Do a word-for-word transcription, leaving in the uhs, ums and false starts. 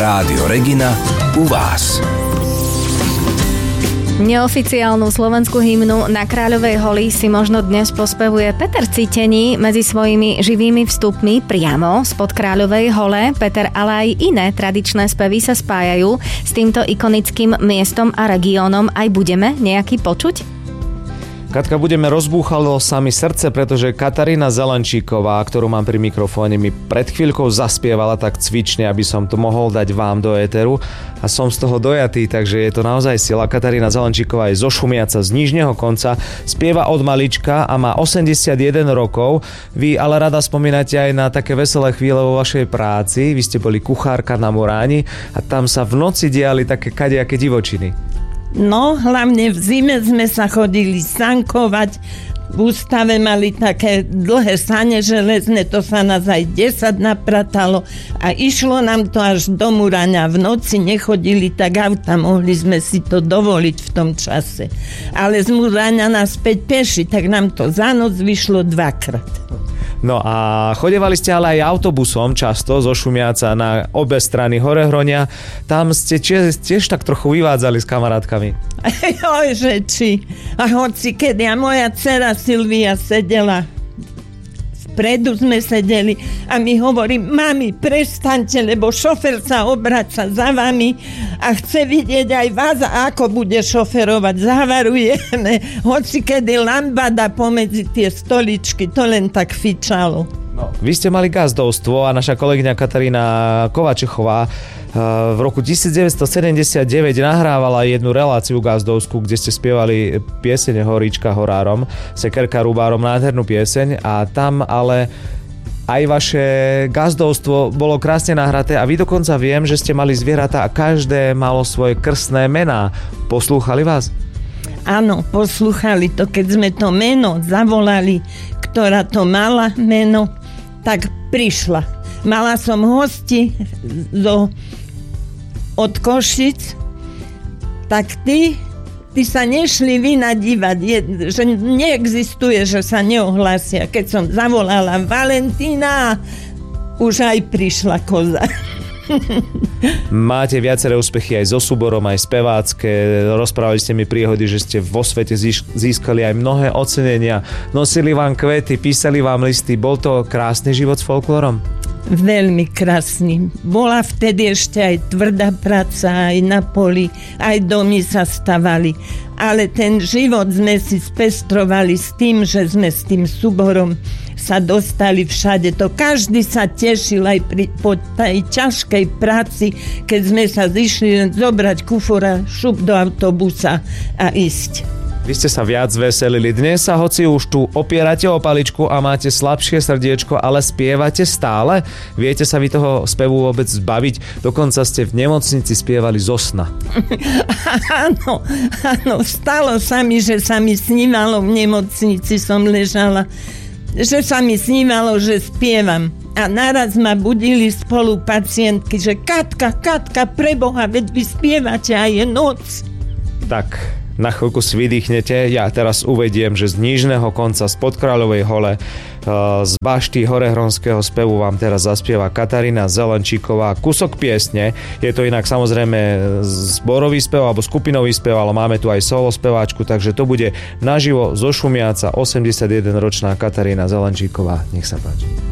Rádio Regina u vás. Neoficiálnu slovenskú hymnu Na Kráľovej holi si možno dnes pospevuje Peter Citený medzi svojimi živými vstupmi priamo spod Kráľovej hole. Peter, ale aj iné tradičné spevy sa spájajú s týmto ikonickým miestom a regiónom. Aj budeme nejaký počuť? Katka, budeme rozbúchalo sami srdce, pretože Katarína Zelenčíková, ktorú mám pri mikrofóne, mi pred chvíľkou zaspievala tak cvične, aby som to mohol dať vám do éteru a som z toho dojatý, takže je to naozaj sila. Katarína Zelenčíková je zo Šumiaca, z Nižného Konca, spieva od malička a má osemdesiatjeden rokov. Vy ale rada spomínate aj na také veselé chvíle vo vašej práci. Vy ste boli kuchárka na Moráni a tam sa v noci diali také kadejaké divočiny. No, hlavne v zime sme sa chodili sankovať. V ústave mali také dlhé sane železné, to sa nás aj desať napratalo a išlo nám to až do Muráňa. V noci nechodili tak auta, mohli sme si to dovoliť v tom čase. Ale z Muráňa naspäť peši, tak nám to za noc vyšlo dvakrát. No a chodevali ste ale aj autobusom často zo Šumiaca na obe strany Horehronia. Tam ste tiež, tiež tak trochu vyvádzali s kamarátkami. Jojže či. A hoci kedy. A moja dcera Silvia sedela vpredu, sme sedeli a mi hovorí: mami, prestaňte, lebo šofer sa obraca za vami a chce vidieť aj vás, ako bude šoferovať. Zavarujeme. Hoci kedy lambada pomedzi tie stoličky, to len tak fičalo. No, vy ste mali gazdovstvo a naša kolegyňa Katarína Kovačechová v roku devätnásťsedemdesiatdeväť nahrávala jednu reláciu gazdovskú, kde ste spievali pieseň Horíčka horárom, Sekerka rubárom, nádhernú pieseň, a tam ale aj vaše gazdovstvo bolo krásne nahraté a vy dokonca viem, že ste mali zvieratá a každé malo svoje krstné mená. Poslúchali vás? Áno, poslúchali to, keď sme to meno zavolali, ktorá to mala meno, tak prišla. Mala som hosti zo, od Košic, tak tí, tí sa nešli vynadívať, je, že neexistuje, že sa neohlásia. Keď som zavolala Valentína, už aj prišla koza. Máte viaceré úspechy aj so súborom, aj spevácké. Rozprávali ste mi príhody, že ste vo svete získali aj mnohé ocenenia. Nosili vám kvety, písali vám listy. Bol to krásny život s folklórom? Veľmi krásny. Bola vtedy ešte aj tvrdá práca, aj na poli, aj domy sa stavali. Ale ten život sme si spestrovali s tým, že sme s tým súborom sa dostali všade. To každý sa tešil aj pri, po tej ťažkej práci, keď sme sa zišli zobrať kufora, šup do autobusa a ísť. Vy ste sa viac veselili. Dnes sa, hoci už tu opierate o paličku a máte slabšie srdiečko, ale spievate stále? Viete sa vy toho spevu vôbec zbaviť? Dokonca ste v nemocnici spievali zo sna. Áno, áno, stalo sa mi, že sa mi snívalo, v nemocnici som ležala, že sa mi snívalo, že spievam. A naraz ma budili spolu pacientky, že Katka, Katka, preboha, veď vy spievate a je noc. Tak, na chvíľku si vydýchnete. Ja teraz uvediem, že z Nižného Konca, spod Kráľovej hole, z bašty horehronského spevu vám teraz zaspieva Katarína Zelenčíková kúsok piesne. Je to inak samozrejme zborový spev alebo skupinový spev, ale máme tu aj solo speváčku, takže to bude naživo zo Šumiaca osemdesiatjedenročná Katarína Zelenčíková. Nech sa páči.